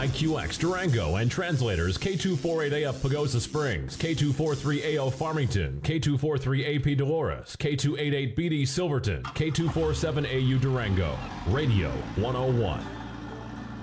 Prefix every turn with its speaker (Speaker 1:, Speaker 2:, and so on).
Speaker 1: IQX Durango and translators K248AF Pagosa Springs, K243AO Farmington, K243AP Dolores, K288BD Silverton, K247AU Durango. Radio 101.